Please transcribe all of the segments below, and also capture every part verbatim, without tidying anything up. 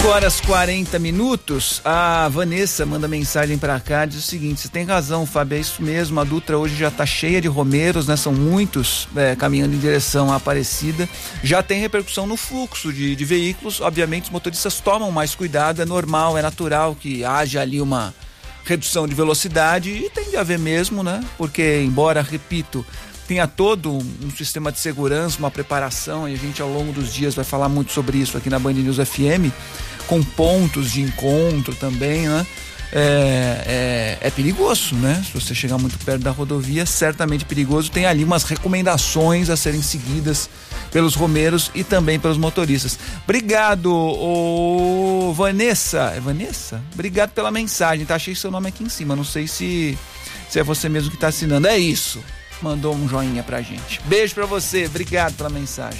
cinco horas e quarenta minutos, a Vanessa manda mensagem pra cá, diz o seguinte: você tem razão, Fábio, é isso mesmo, a Dutra hoje já tá cheia de romeiros, né? São muitos é, caminhando em direção à Aparecida, já tem repercussão no fluxo de, de veículos. Obviamente os motoristas tomam mais cuidado, é normal, é natural que haja ali uma redução de velocidade, e tem de haver mesmo, né? Porque, embora, repito, tenha todo um, um sistema de segurança, uma preparação, e a gente ao longo dos dias vai falar muito sobre isso aqui na Band News F M, com pontos de encontro também, né? É, é, é perigoso, né? Se você chegar muito perto da rodovia, certamente perigoso. Tem ali umas recomendações a serem seguidas pelos romeiros e também pelos motoristas. Obrigado, ô Vanessa. É Vanessa? Obrigado pela mensagem, tá? Achei seu nome aqui em cima, não sei se, se é você mesmo que tá assinando. É isso. Mandou um joinha pra gente. Beijo pra você, obrigado pela mensagem.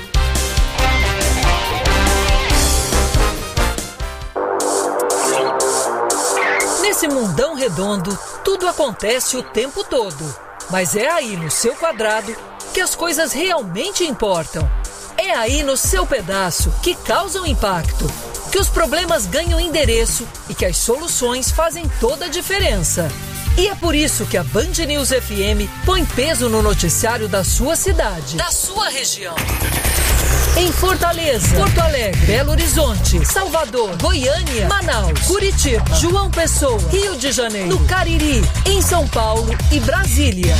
Nesse mundão redondo, tudo acontece o tempo todo. Mas é aí no seu quadrado que as coisas realmente importam. É aí no seu pedaço que causam impacto, que os problemas ganham endereço e que as soluções fazem toda a diferença. E é por isso que a Band News F M põe peso no noticiário da sua cidade, da sua região. Em Fortaleza, Porto Alegre, Belo Horizonte, Salvador, Goiânia, Manaus, Curitiba, João Pessoa, Rio de Janeiro, no Cariri, em São Paulo e Brasília.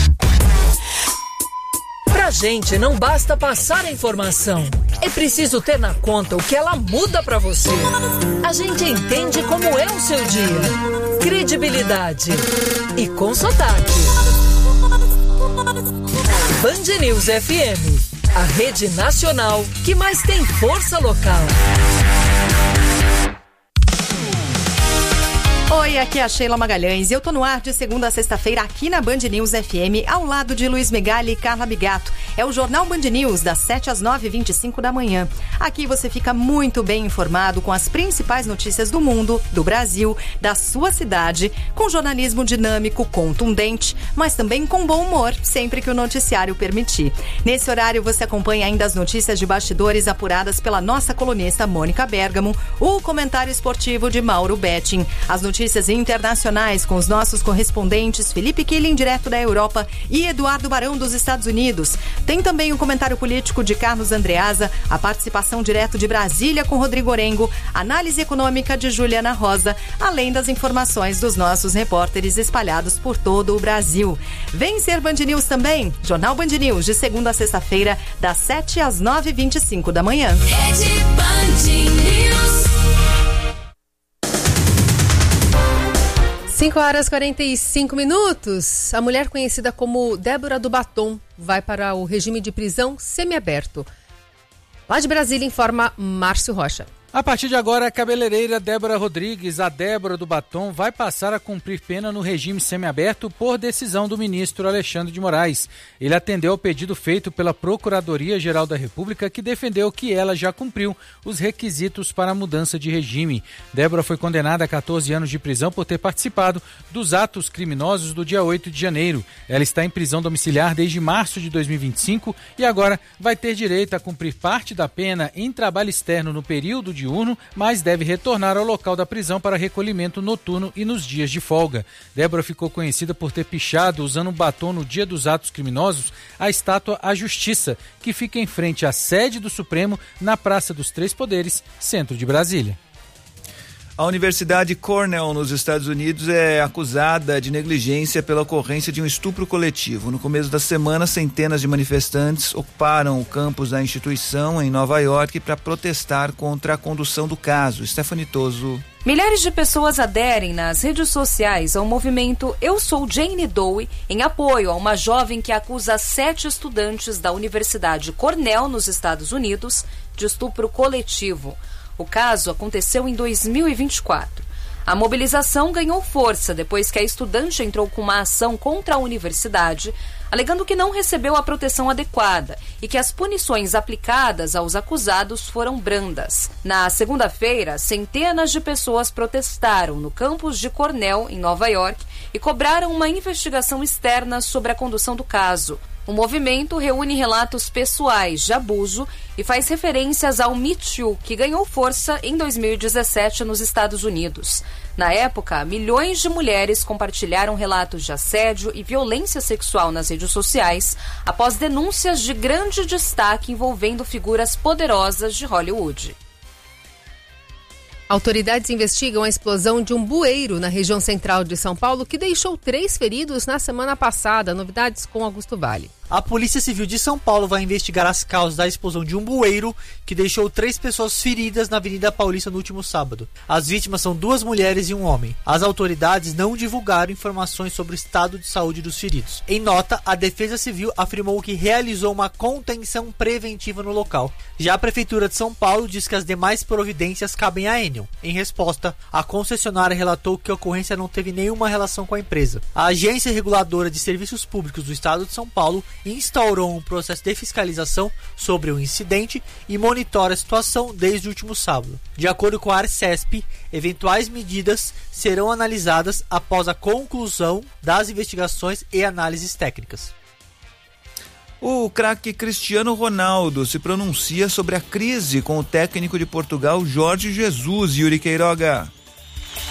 Pra gente não basta passar a informação, é preciso ter na conta o que ela muda pra você. A gente entende como é o seu dia. Credibilidade e com sotaque. Band News F M, a rede nacional que mais tem força local. Oi, aqui é a Sheila Magalhães e eu tô no ar de segunda a sexta-feira aqui na Band News F M, ao lado de Luiz Megali e Carla Bigato. É o Jornal Band News, das sete às nove e vinte e cinco da manhã. Aqui você fica muito bem informado com as principais notícias do mundo, do Brasil, da sua cidade, com jornalismo dinâmico, contundente, mas também com bom humor, sempre que o noticiário permitir. Nesse horário você acompanha ainda as notícias de bastidores apuradas pela nossa colunista Mônica Bergamo, o comentário esportivo de Mauro Betting, as notícias internacionais com os nossos correspondentes Felipe Killing, direto da Europa, e Eduardo Barão, dos Estados Unidos. Tem também o comentário político de Carlos Andreasa, a participação direto de Brasília com Rodrigo Orengo, análise econômica de Juliana Rosa, além das informações dos nossos repórteres espalhados por todo o Brasil. Vem ser Band News também, Jornal Band News, de segunda a sexta-feira, das sete às nove e vinte e cinco da manhã. Rede Band News. cinco horas e quarenta e cinco minutos. A mulher conhecida como Débora do Batom vai para o regime de prisão semiaberto. Lá de Brasília, informa Márcio Rocha. A partir de agora, a cabeleireira Débora Rodrigues, a Débora do Batom, vai passar a cumprir pena no regime semiaberto por decisão do ministro Alexandre de Moraes. Ele atendeu ao pedido feito pela Procuradoria-Geral da República, que defendeu que ela já cumpriu os requisitos para a mudança de regime. Débora foi condenada a catorze anos de prisão por ter participado dos atos criminosos do dia oito de janeiro. Ela está em prisão domiciliar desde março de dois mil e vinte e cinco e agora vai ter direito a cumprir parte da pena em trabalho externo no período de diurno, mas deve retornar ao local da prisão para recolhimento noturno e nos dias de folga. Débora ficou conhecida por ter pichado, usando um batom no dia dos atos criminosos, a estátua à Justiça, que fica em frente à sede do Supremo, na Praça dos Três Poderes, centro de Brasília. A Universidade Cornell, nos Estados Unidos, é acusada de negligência pela ocorrência de um estupro coletivo. No começo da semana, centenas de manifestantes ocuparam o campus da instituição em Nova York para protestar contra a condução do caso. Stephanie Toso. Milhares de pessoas aderem nas redes sociais ao movimento Eu Sou Jane Doe, em apoio a uma jovem que acusa sete estudantes da Universidade Cornell, nos Estados Unidos, de estupro coletivo. O caso aconteceu em dois mil e vinte e quatro. A mobilização ganhou força depois que a estudante entrou com uma ação contra a universidade, alegando que não recebeu a proteção adequada e que as punições aplicadas aos acusados foram brandas. Na segunda-feira, centenas de pessoas protestaram no campus de Cornell, em Nova York, e cobraram uma investigação externa sobre a condução do caso. O movimento reúne relatos pessoais de abuso e faz referências ao Me Too, que ganhou força em dois mil e dezessete nos Estados Unidos. Na época, milhões de mulheres compartilharam relatos de assédio e violência sexual nas redes sociais após denúncias de grande destaque envolvendo figuras poderosas de Hollywood. Autoridades investigam a explosão de um bueiro na região central de São Paulo que deixou três feridos na semana passada. Novidades com Augusto Vale. A Polícia Civil de São Paulo vai investigar as causas da explosão de um bueiro que deixou três pessoas feridas na Avenida Paulista no último sábado. As vítimas são duas mulheres e um homem. As autoridades não divulgaram informações sobre o estado de saúde dos feridos. Em nota, a Defesa Civil afirmou que realizou uma contenção preventiva no local. Já a Prefeitura de São Paulo diz que as demais providências cabem à Enel. Em resposta, a concessionária relatou que a ocorrência não teve nenhuma relação com a empresa. A Agência Reguladora de Serviços Públicos do Estado de São Paulo instaurou um processo de fiscalização sobre o incidente e monitora a situação desde o último sábado. De acordo com a Arcesp, eventuais medidas serão analisadas após a conclusão das investigações e análises técnicas. O craque Cristiano Ronaldo se pronuncia sobre a crise com o técnico de Portugal, Jorge Jesus. Yuri Queiroga.